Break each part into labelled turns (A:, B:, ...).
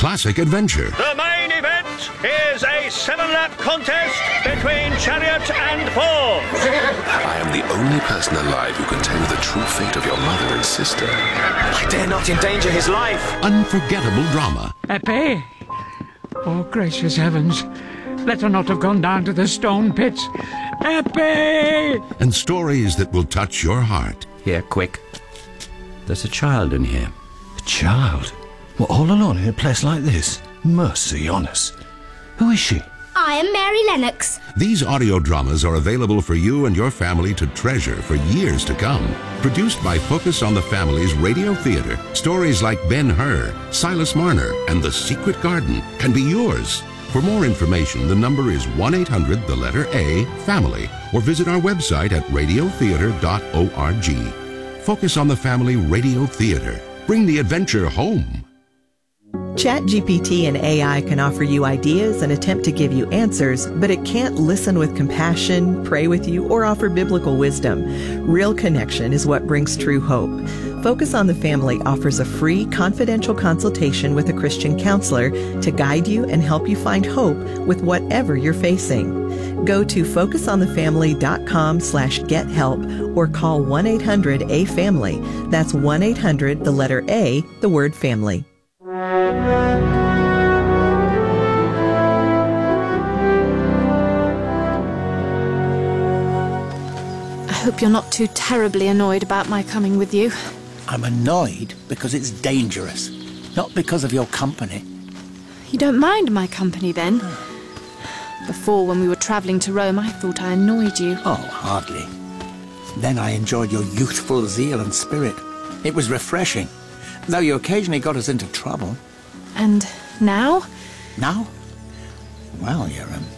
A: classic adventure.
B: The main event is a 7-lap contest between Chariot and Force.
C: I am the only person alive who can tell you the true fate of your mother and sister.
D: I dare not endanger his life.
A: Unforgettable drama.
E: Eppie! Oh, gracious heavens. Let her not have gone down to the stone pits. Eppie!
A: And stories that will touch your heart.
F: Here, quick. There's a child in here.
G: A child? What, all alone in a place like this? Mercy on us. Who is she?
H: I am Mary Lennox.
A: These audio dramas are available for you and your family to treasure for years to come. Produced by Focus on the Family's Radio Theatre, stories like Ben-Hur, Silas Marner, and The Secret Garden can be yours. For more information, the number is 1-800-A-FAMILY, or visit our website at radiotheatre.org. Focus on the Family Radio Theatre. Bring the adventure home.
I: ChatGPT and AI can offer you ideas and attempt to give you answers, but it can't listen with compassion, pray with you, or offer biblical wisdom. Real connection is what brings true hope. Focus on the Family offers a free, confidential consultation with a Christian counselor to guide you and help you find hope with whatever you're facing. Go to focusonthefamily.com/gethelp or call 1-800-A-FAMILY. That's 1-800, the letter A, the word family.
J: I hope you're not too terribly annoyed about my coming with you.
K: I'm annoyed because it's dangerous, not because of your company.
J: You don't mind my company, then? Before, when we were travelling to Rome, I thought I annoyed you.
K: Oh, hardly. Then I enjoyed your youthful zeal and spirit. It was refreshing, though you occasionally got us into trouble.
J: And now?
K: Now? Well,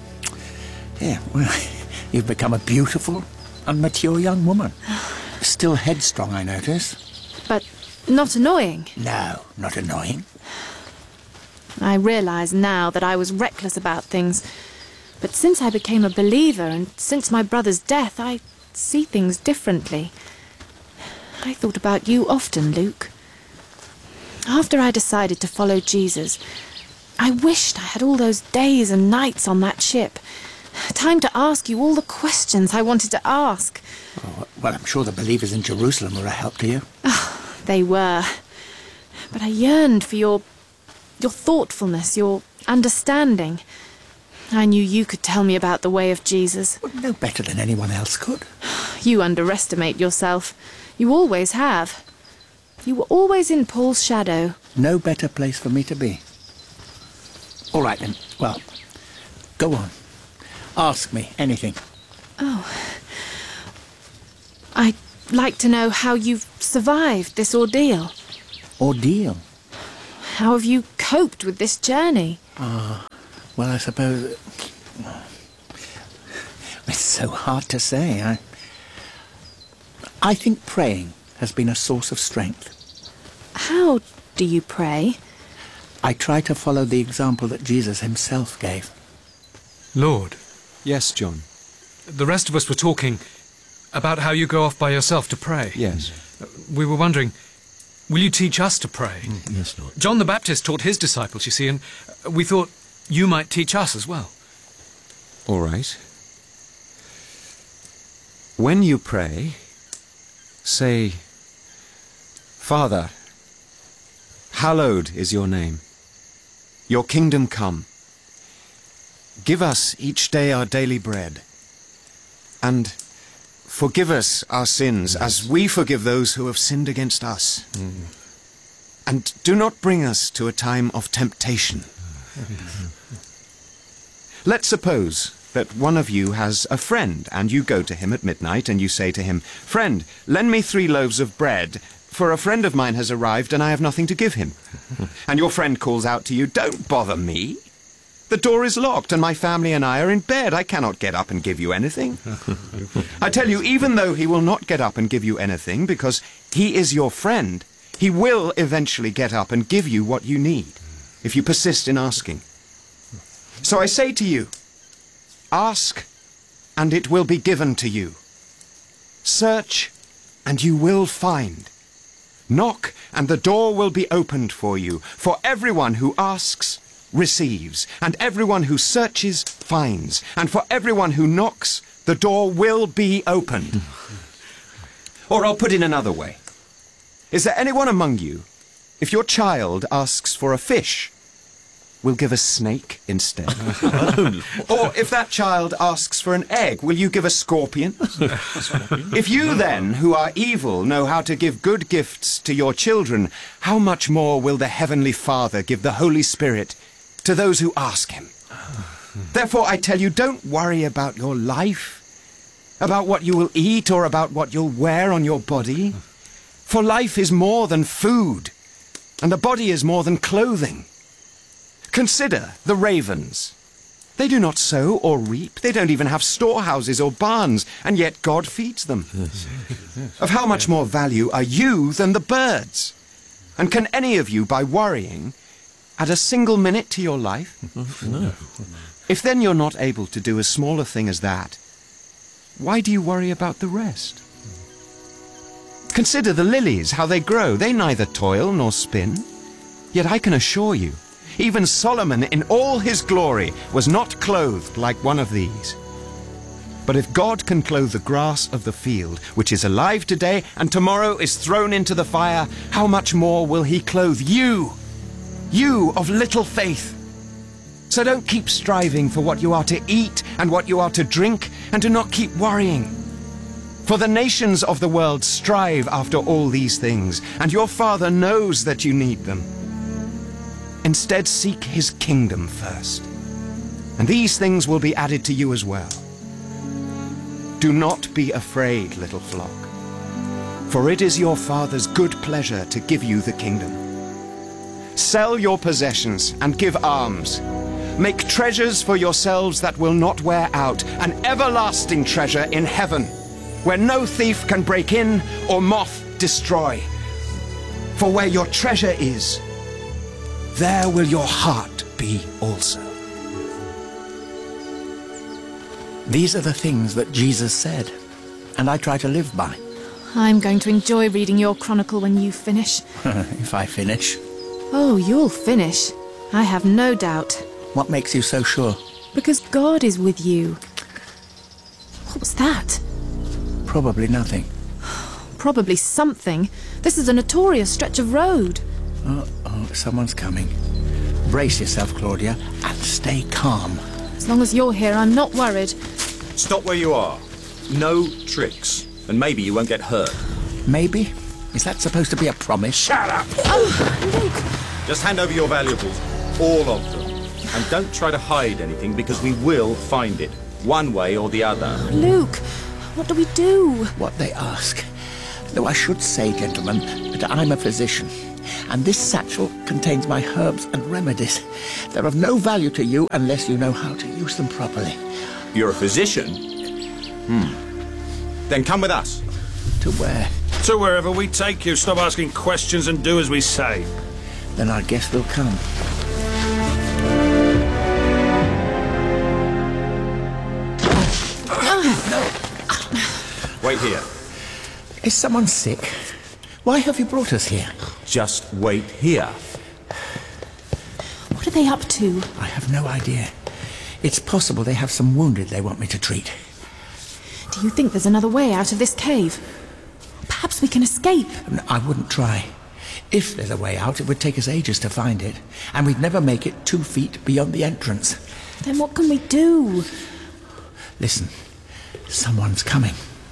K: you've become a beautiful and mature young woman. Still headstrong, I notice.
J: But not annoying?
K: No, not annoying.
J: I realise now that I was reckless about things. But since I became a believer and since my brother's death, I see things differently. I thought about you often, Luke. After I decided to follow Jesus, I wished I had all those days and nights on that ship. Time to ask you all the questions I wanted to ask.
K: Oh, well, I'm sure the believers in Jerusalem were a help to you.
J: Oh, they were. But I yearned for your thoughtfulness, your understanding. I knew you could tell me about the way of Jesus.
K: Well, no better than anyone else could.
J: You underestimate yourself. You always have. You were always in Paul's shadow.
K: No better place for me to be. All right, then. Well, go on. Ask me anything.
J: Oh. I'd like to know how you've survived this ordeal.
K: Ordeal?
J: How have you coped with this journey?
K: Well, I suppose... It's so hard to say. I think praying has been a source of strength.
J: How do you pray?
K: I try to follow the example that Jesus himself gave.
L: Lord.
M: Yes, John.
L: The rest of us were talking about how you go off by yourself to pray.
M: Yes.
L: We were wondering, will you teach us to pray?
M: Yes, Lord.
L: John the Baptist taught his disciples, you see, and we thought you might teach us as well.
M: All right. When you pray, say, Father, hallowed is your name. Your kingdom come. Give us each day our daily bread. And forgive us our sins as we forgive those who have sinned against us. And do not bring us to a time of temptation. Let's suppose that one of you has a friend, and you go to him at midnight and you say to him, Friend, lend me 3 loaves of bread, for a friend of mine has arrived and I have nothing to give him. And your friend calls out to you, Don't bother me. The door is locked and my family and I are in bed. I cannot get up and give you anything. I tell you, even though he will not get up and give you anything because he is your friend, he will eventually get up and give you what you need if you persist in asking. So I say to you, ask and it will be given to you. Search and you will find. Knock, and the door will be opened for you. For everyone who asks, receives, and everyone who searches, finds. And for everyone who knocks, the door will be opened. Or I'll put it another way. Is there anyone among you, if your child asks for a fish, will give a snake instead? Or if that child asks for an egg, will you give a scorpion? If you then, who are evil, know how to give good gifts to your children, how much more will the Heavenly Father give the Holy Spirit to those who ask him? Therefore, I tell you, don't worry about your life, about what you will eat or about what you'll wear on your body. For life is more than food, and the body is more than clothing. Consider the ravens. They do not sow or reap. They don't even have storehouses or barns, and yet God feeds them. Of how much more value are you than the birds? And can any of you, by worrying, add a single minute to your life?
N: No.
M: If then you're not able to do as small a thing as that, why do you worry about the rest? Consider the lilies, how they grow. They neither toil nor spin. Yet I can assure you, even Solomon in all his glory was not clothed like one of these. But if God can clothe the grass of the field, which is alive today and tomorrow is thrown into the fire, how much more will he clothe you, you of little faith? So don't keep striving for what you are to eat and what you are to drink, and do not keep worrying. For the nations of the world strive after all these things, and your Father knows that you need them. Instead, seek his kingdom first, and these things will be added to you as well. Do not be afraid, little flock, for it is your Father's good pleasure to give you the kingdom. Sell your possessions and give alms. Make treasures for yourselves that will not wear out, an everlasting treasure in heaven, where no thief can break in or moth destroy. For where your treasure is, there will your heart be also.
K: These are the things that Jesus said, and I try to live by.
J: I'm going to enjoy reading your chronicle when you finish.
K: If I finish.
J: Oh, you'll finish. I have no doubt.
K: What makes you so sure?
J: Because God is with you. What was that?
K: Probably nothing.
J: Probably something. This is a notorious stretch of road.
K: Oh, someone's coming. Brace yourself, Claudia, and stay calm.
J: As long as you're here, I'm not worried.
N: Stop where you are. No tricks. And maybe you won't get hurt.
K: Maybe? Is that supposed to be a promise?
N: Shut up!
J: Oh, Luke!
N: Just hand over your valuables. All of them. And don't try to hide anything, because we will find it. One way or the other.
J: Luke, what do we do?
K: What they ask. Though I should say, gentlemen, that I'm a physician, and this satchel contains my herbs and remedies. They're of no value to you unless you know how to use them properly.
N: You're a physician? Then come with us.
K: To where?
B: To wherever we take you. Stop asking questions and do as we say.
K: Then I guess we'll come.
N: Wait here.
K: Is someone sick? Why have you brought us here?
N: Just wait here.
J: What are they up to?
K: I have no idea. It's possible they have some wounded they want me to treat.
J: Do you think there's another way out of this cave? Perhaps we can escape.
K: No, I wouldn't try. If there's a way out, it would take us ages to find it, and we'd never make it 2 feet beyond the entrance.
J: Then what can we do?
K: Listen, someone's coming.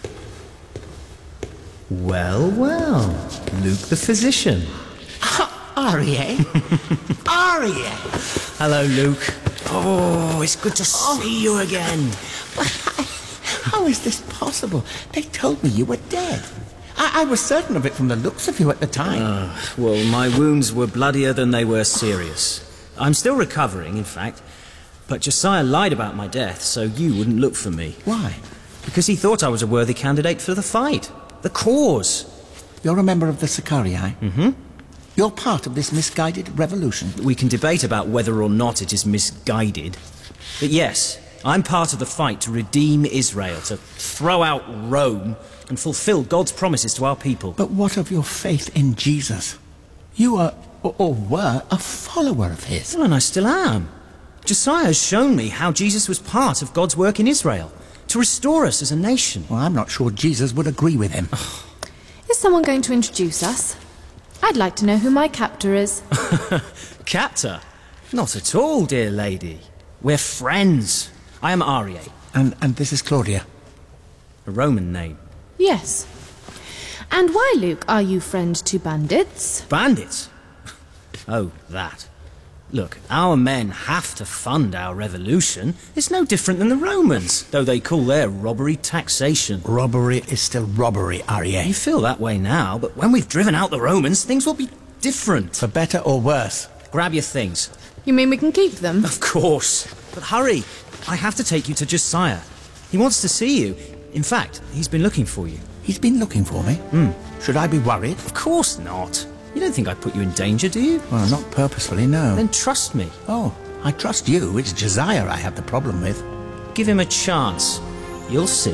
O: Well, well, Luke the physician.
K: Arie? Arie!
O: Hello, Luke. Oh, it's good to see you again.
K: How is this possible? They told me you were dead. I was certain of it from the looks of you at the time.
O: Well, my wounds were bloodier than they were serious. I'm still recovering, in fact. But Josiah lied about my death, so you wouldn't look for me.
K: Why?
O: Because he thought I was a worthy candidate for the fight. The cause.
K: You're a member of the Sicarii?
O: Mm-hmm.
K: You're part of this misguided revolution?
O: We can debate about whether or not it is misguided. But yes, I'm part of the fight to redeem Israel, to throw out Rome and fulfill God's promises to our people.
K: But what of your faith in Jesus? You are, or were, a follower of his.
O: Well, and I still am. Josiah has shown me how Jesus was part of God's work in Israel, to restore us as a nation.
K: Well, I'm not sure Jesus would agree with him.
J: Is someone going to introduce us? I'd like to know who my captor is.
O: Captor? Not at all, dear lady. We're friends. I am Arie.
K: And this is Claudia.
O: A Roman name.
J: Yes. And why, Luke, are you friend to bandits?
O: Bandits? Oh, that. Look, our men have to fund our revolution. It's no different than the Romans, though they call their robbery taxation.
K: Robbery is still robbery, Arie.
O: You feel that way now, but when we've driven out the Romans, things will be different.
K: For better or worse?
O: Grab your things.
J: You mean we can keep them?
O: Of course. But hurry. I have to take you to Josiah. He wants to see you. In fact, he's been looking for you.
K: He's been looking for me? Should I be worried?
O: Of course not. You don't think I'd put you in danger, do you?
K: Well, not purposefully, no.
O: Then trust me.
K: Oh, I trust you. It's Josiah I have the problem with.
O: Give him a chance. You'll see.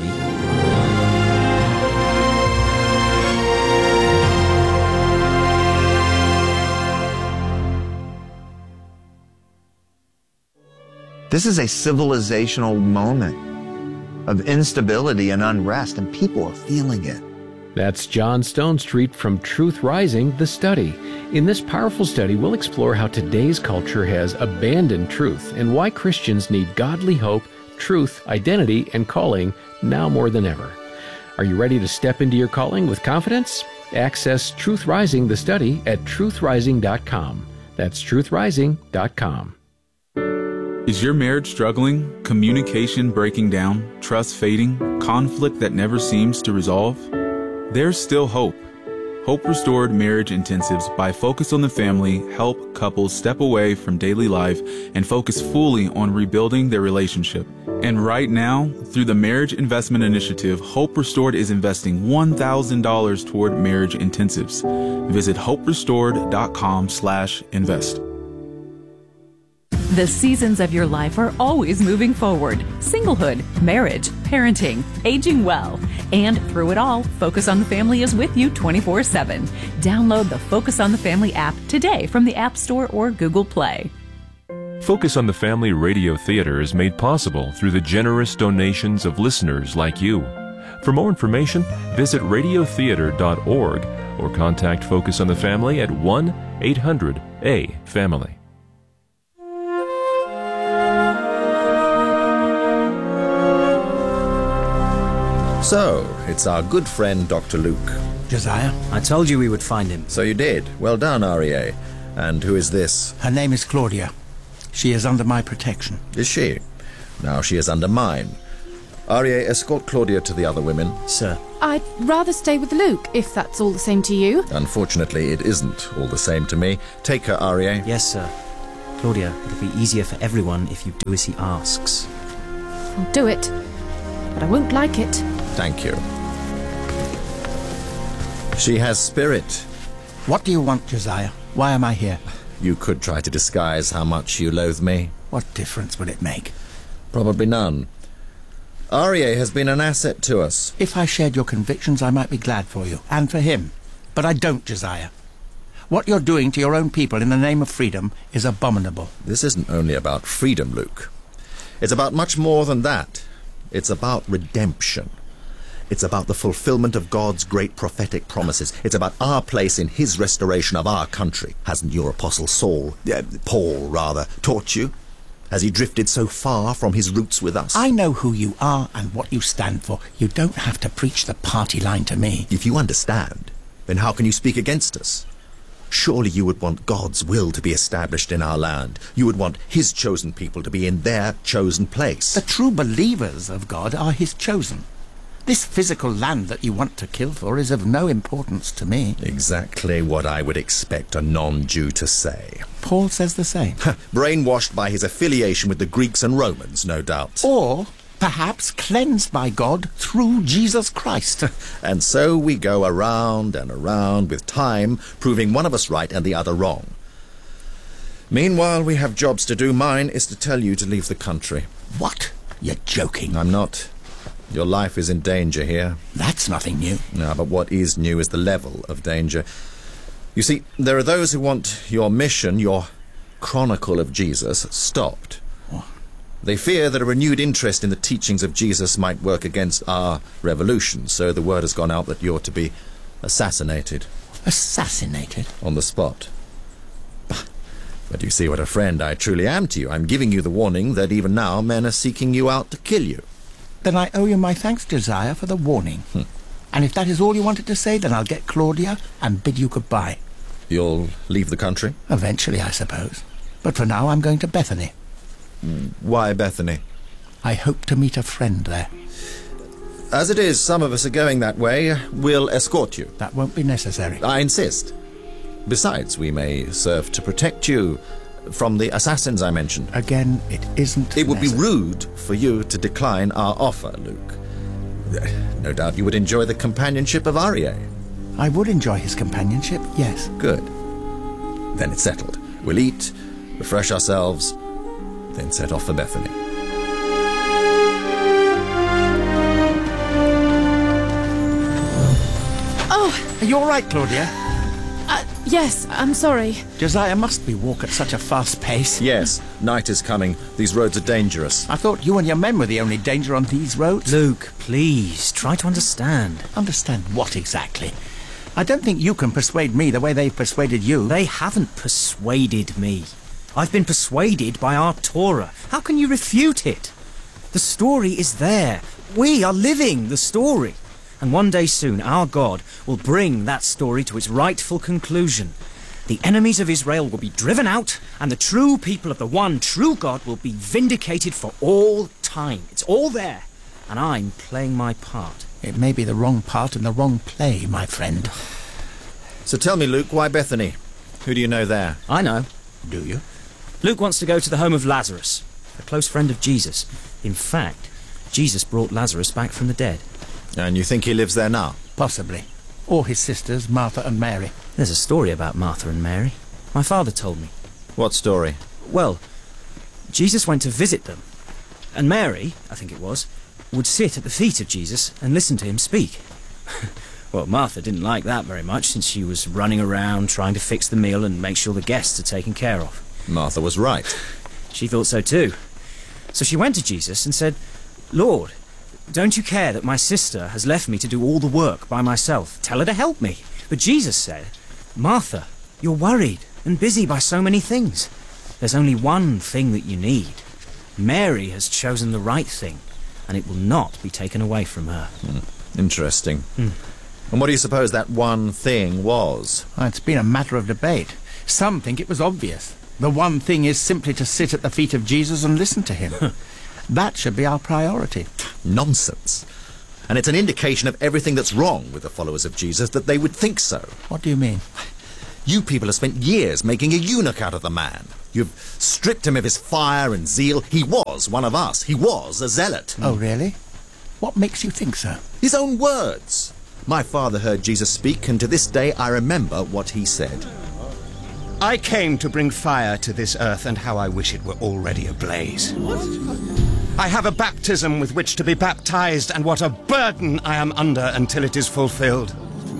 P: This is a civilizational moment of instability and unrest, and people are feeling it.
Q: That's John Stonestreet from Truth Rising, The Study. In this powerful study, we'll explore how today's culture has abandoned truth and why Christians need godly hope, truth, identity, and calling now more than ever. Are you ready to step into your calling with confidence? Access Truth Rising, The Study at truthrising.com. That's truthrising.com.
R: Is your marriage struggling? Communication breaking down? Trust fading? Conflict that never seems to resolve? There's still hope. Hope Restored Marriage Intensives by Focus on the Family help couples step away from daily life and focus fully on rebuilding their relationship. And right now, through the Marriage Investment Initiative, Hope Restored is investing $1,000 toward marriage intensives. Visit hoperestored.com/invest.
S: The seasons of your life are always moving forward. Singlehood, marriage, parenting, aging well. And through it all, Focus on the Family is with you 24/7. Download the Focus on the Family app today from the App Store or Google Play.
T: Focus on the Family Radio Theater is made possible through the generous donations of listeners like you. For more information, visit radiotheater.org or contact Focus on the Family at 1-800-A-FAMILY.
U: So, it's our good friend Dr. Luke.
K: Josiah?
O: I told you we would find him.
U: So you did. Well done, Arie. And who is this?
K: Her name is Claudia. She is under my protection.
U: Is she? Now she is under mine. Arie, escort Claudia to the other women.
O: Sir.
J: I'd rather stay with Luke, if that's all the same to you.
U: Unfortunately, it isn't all the same to me. Take her, Arie.
O: Yes, sir. Claudia, it'll be easier for everyone if you do as he asks.
J: I'll do it, but I won't like it.
U: Thank you. She has spirit.
K: What do you want, Josiah? Why am I here?
U: You could try to disguise how much you loathe me.
K: What difference would it make?
U: Probably none. Arie has been an asset to us.
K: If I shared your convictions, I might be glad for you, and for him. But I don't, Josiah. What you're doing to your own people in the name of freedom is abominable.
U: This isn't only about freedom, Luke. It's about much more than that. It's about redemption. It's about the fulfillment of God's great prophetic promises. It's about our place in his restoration of our country. Hasn't your apostle Paul, taught you? Has he drifted so far from his roots with us?
K: I know who you are and what you stand for. You don't have to preach the party line to me.
U: If you understand, then how can you speak against us? Surely you would want God's will to be established in our land. You would want his chosen people to be in their chosen place.
K: The true believers of God are his chosen. This physical land that you want to kill for is of no importance to me.
U: Exactly what I would expect a non-Jew to say.
K: Paul says the same.
U: Brainwashed by his affiliation with the Greeks and Romans, no doubt.
K: Or perhaps cleansed by God through Jesus Christ.
U: And so we go around and around with time, proving one of us right and the other wrong. Meanwhile, we have jobs to do. Mine is to tell you to leave the country.
K: What? You're joking.
U: I'm not. Your life is in danger here.
K: That's nothing new.
U: No, but what is new is the level of danger. You see, there are those who want your mission, your chronicle of Jesus, stopped. They fear that a renewed interest in the teachings of Jesus might work against our revolution, so the word has gone out that you're to be assassinated.
K: Assassinated?
U: On the spot. But you see what a friend I truly am to you. I'm giving you the warning that even now men are seeking you out to kill you.
K: Then I owe you my thanks, Josiah, for the warning. And if that is all you wanted to say, then I'll get Claudia and bid you goodbye.
U: You'll leave the country?
K: Eventually, I suppose. But for now, I'm going to Bethany.
U: Why Bethany?
K: I hope to meet a friend there.
U: As it is, some of us are going that way. We'll escort you.
K: That won't be necessary.
U: I insist. Besides, we may serve to protect you from the assassins I mentioned.
K: Again, it isn't
U: It would be rude for you to decline our offer, Luke. No doubt you would enjoy the companionship of Aryeh.
K: I would enjoy his companionship, yes.
U: Good. Then it's settled. We'll eat, refresh ourselves, then set off for Bethany.
J: Oh!
K: Are you all right, Claudia?
J: Yes, I'm sorry.
K: Josiah must be walk at such a fast pace.
U: Yes, night is coming. These roads are dangerous.
K: I thought you and your men were the only danger on these roads.
O: Luke, please, try to understand.
K: Understand what exactly? I don't think you can persuade me the way they've persuaded you.
O: They haven't persuaded me. I've been persuaded by our Torah. How can you refute it? The story is there. We are living the story. And one day soon, our God will bring that story to its rightful conclusion. The enemies of Israel will be driven out, and the true people of the one true God will be vindicated for all time. It's all there, and I'm playing my part.
K: It may be the wrong part and the wrong play, my friend.
U: So tell me, Luke, why Bethany? Who do you know there?
O: I know.
K: Do you?
O: Luke wants to go to the home of Lazarus, a close friend of Jesus. In fact, Jesus brought Lazarus back from the dead.
U: And you think he lives there now?
K: Possibly. Or his sisters, Martha and Mary.
O: There's a story about Martha and Mary. My father told me.
U: What story?
O: Well, Jesus went to visit them. And Mary, I think it was, would sit at the feet of Jesus and listen to him speak. Well, Martha didn't like that very much, since she was running around trying to fix the meal and make sure the guests are taken care of.
U: Martha was right.
O: She thought so too. So she went to Jesus and said, "Lord, don't you care that my sister has left me to do all the work by myself? Tell her to help me." But Jesus said, "Martha, you're worried and busy by so many things. There's only one thing that you need. Mary has chosen the right thing, and it will not be taken away from her."
U: Interesting. And what do you suppose that one thing was?
K: It's been a matter of debate. Some think it was obvious. The one thing is simply to sit at the feet of Jesus and listen to him. That should be our priority.
U: Nonsense. And it's an indication of everything that's wrong with the followers of Jesus that they would think so.
K: What do you mean?
U: You people have spent years making a eunuch out of the man. You've stripped him of his fire and zeal. He was one of us. He was a zealot.
K: Oh, really? What makes you think so?
U: His own words. My father heard Jesus speak, and to this day I remember what he said.
C: "I came to bring fire to this earth, and how I wish it were already ablaze. I have a baptism with which to be baptized, and what a burden I am under until it is fulfilled.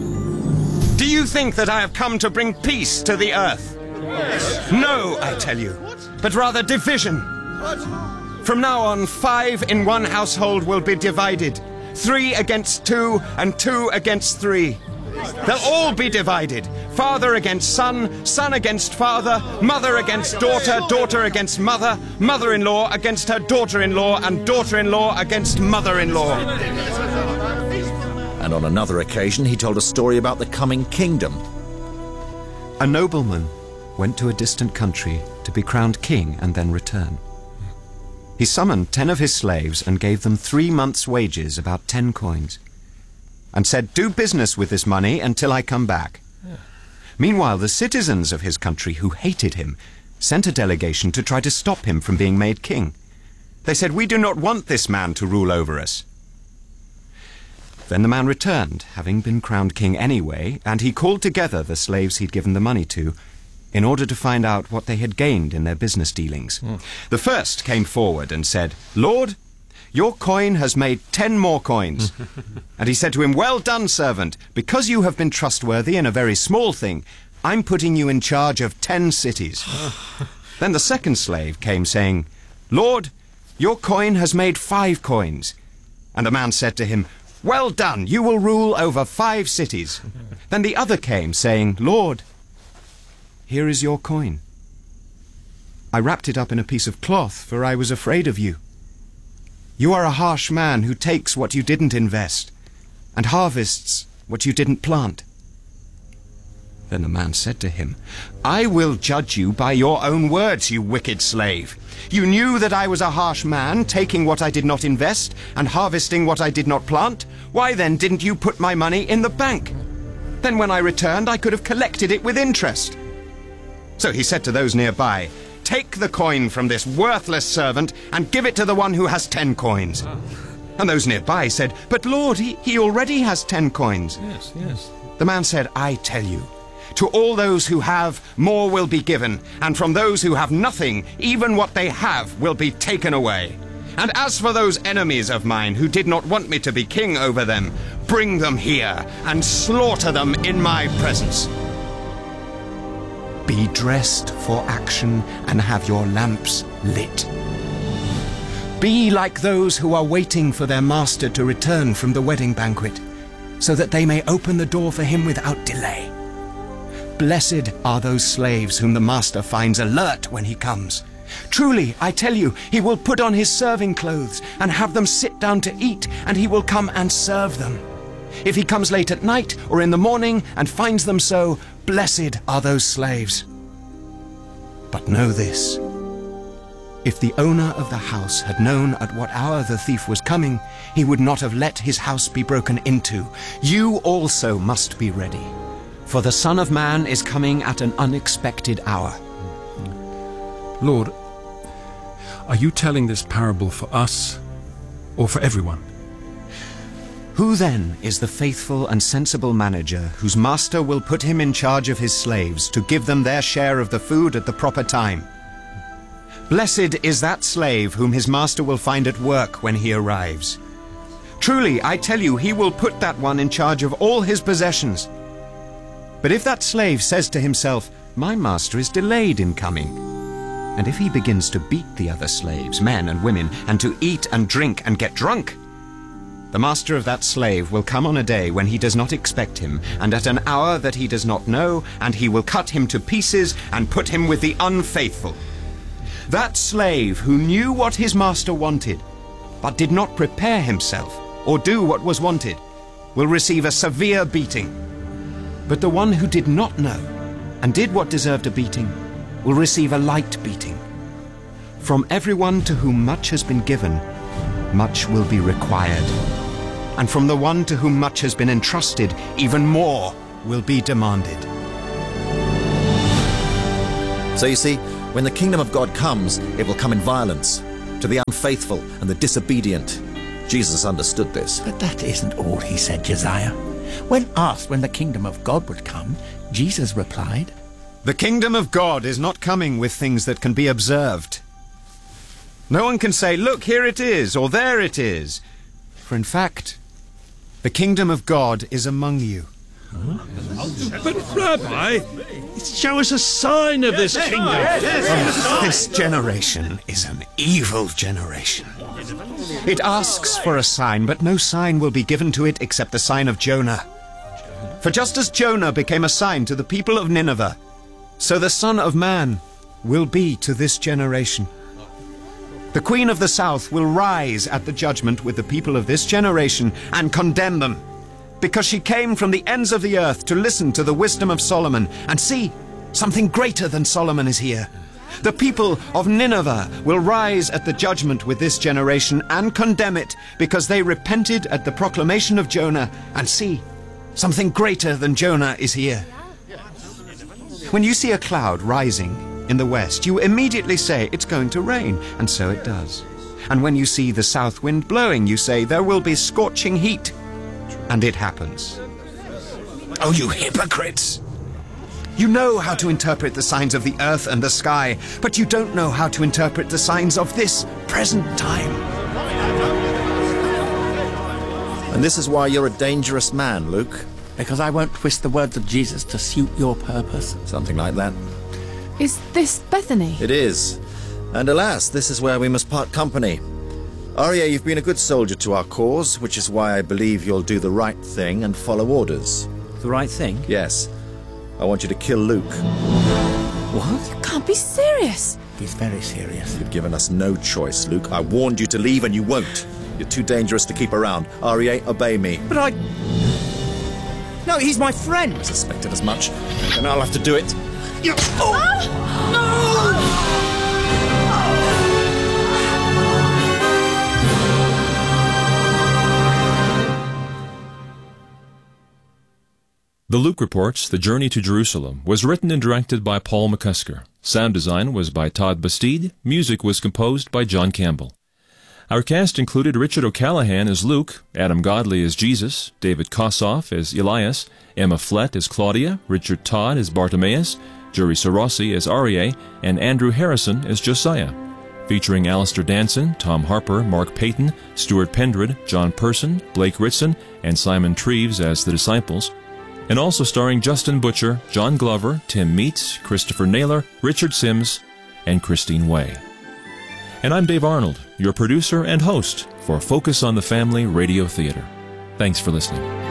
C: Do you think that I have come to bring peace to the earth? No, I tell you, but rather division. From now on, 5 in one household will be divided, 3 against 2, and 2 against 3. They'll all be divided. Father against son, son against father, mother against daughter, daughter against mother, mother-in-law against her daughter-in-law, and daughter-in-law against mother-in-law."
U: And on another occasion, he told a story about the coming kingdom.
M: A nobleman went to a distant country to be crowned king and then return. He summoned 10 of his slaves and gave them 3 months' wages, about 10 coins, and said, "Do business with this money until I come back." Meanwhile, the citizens of his country, who hated him, sent a delegation to try to stop him from being made king. They said, "We do not want this man to rule over us." Then the man returned, having been crowned king anyway, and he called together the slaves he'd given the money to, in order to find out what they had gained in their business dealings. The first came forward and said, "Lord, your coin has made 10 more coins. And he said to him, well done, servant. Because you have been trustworthy in a very small thing, I'm putting you in charge of 10 cities. Then the second slave came, saying, Lord, your coin has made 5 coins. And the man said to him, well done, you will rule over 5 cities. Then the other came, saying, Lord, here is your coin. I wrapped it up in a piece of cloth, for I was afraid of you. You are a harsh man who takes what you didn't invest and harvests what you didn't plant. Then the man said to him, I will judge you by your own words, you wicked slave. You knew that I was a harsh man, taking what I did not invest and harvesting what I did not plant. Why then didn't you put my money in the bank? Then when I returned, I could have collected it with interest. So he said to those nearby, take the coin from this worthless servant and give it to the one who has 10 coins. And those nearby said, but Lord, he already has 10 coins.
L: Yes.
M: The man said, I tell you, to all those who have, more will be given, and from those who have nothing, even what they have will be taken away. And as for those enemies of mine who did not want me to be king over them, bring them here and slaughter them in my presence. Be dressed for action and have your lamps lit. Be like those who are waiting for their master to return from the wedding banquet, so that they may open the door for him without delay. Blessed are those slaves whom the master finds alert when he comes. Truly, I tell you, he will put on his serving clothes and have them sit down to eat, and he will come and serve them. If he comes late at night or in the morning and finds them so, blessed are those slaves. But know this, if the owner of the house had known at what hour the thief was coming, he would not have let his house be broken into. You also must be ready, for the Son of Man is coming at an unexpected hour.
D: Lord, are you telling this parable for us or for everyone?
M: Who then is the faithful and sensible manager whose master will put him in charge of his slaves to give them their share of the food at the proper time? Blessed is that slave whom his master will find at work when he arrives. Truly, I tell you, he will put that one in charge of all his possessions. But if that slave says to himself, my master is delayed in coming, and if he begins to beat the other slaves, men and women, and to eat and drink and get drunk, the master of that slave will come on a day when he does not expect him, and at an hour that he does not know, and he will cut him to pieces and put him with the unfaithful. That slave who knew what his master wanted, but did not prepare himself or do what was wanted, will receive a severe beating. But the one who did not know and did what deserved a beating will receive a light beating. From everyone to whom much has been given, much will be required. And from the one to whom much has been entrusted, even more will be demanded.
U: So you see, when the kingdom of God comes, it will come in violence to the unfaithful and the disobedient. Jesus understood this.
K: But that isn't all he said, Josiah. When asked when the kingdom of God would come, Jesus replied,
M: the kingdom of God is not coming with things that can be observed. No one can say, look, here it is, or there it is. For in fact, the kingdom of God is among you.
B: But, Rabbi, show us a sign of this kingdom.
M: This generation is an evil generation. It asks for a sign, but no sign will be given to it except the sign of Jonah. For just as Jonah became a sign to the people of Nineveh, so the Son of Man will be to this generation. The Queen of the South will rise at the judgment with the people of this generation and condemn them, because she came from the ends of the earth to listen to the wisdom of Solomon, and see, something greater than Solomon is here. The people of Nineveh will rise at the judgment with this generation and condemn it, because they repented at the proclamation of Jonah, and see, something greater than Jonah is here. When you see a cloud rising in the west, you immediately say it's going to rain, and so it does. And when you see the south wind blowing, you say there will be scorching heat, and it happens. Oh, you hypocrites! You know how to interpret the signs of the earth and the sky, but you don't know how to interpret the signs of this present time.
U: And this is why you're a dangerous man, Luke.
K: Because I won't twist the words of Jesus to suit your purpose.
U: Something like that.
J: Is this Bethany?
U: It is. And alas, this is where we must part company. Arya, you've been a good soldier to our cause, which is why I believe you'll do the right thing and follow orders.
O: The right thing?
U: Yes. I want you to kill Luke.
O: What?
J: You can't be serious.
K: He's very serious.
U: You've given us no choice, Luke. I warned you to leave and you won't. You're too dangerous to keep around. Arya, obey me.
O: But I... No, he's my friend.
U: I suspected as much. And I'll have to do it.
T: The Luke Reports, The Journey to Jerusalem, was written and directed by Paul McCusker. Sound design was by Todd Bastide. Music was composed by John Campbell. Our cast included Richard O'Callaghan as Luke, Adam Godley as Jesus, David Kossoff as Elias, Emma Flett as Claudia, Richard Todd as Bartimaeus, Jerry Sorossi as Arya, and Andrew Harrison as Josiah. Featuring Alistair Danson, Tom Harper, Mark Payton, Stuart Pendred, John Person, Blake Ritson, and Simon Treves as the disciples. And also starring Justin Butcher, John Glover, Tim Meats, Christopher Naylor, Richard Sims, and Christine Way. And I'm Dave Arnold, your producer and host for Focus on the Family Radio Theater. Thanks for listening.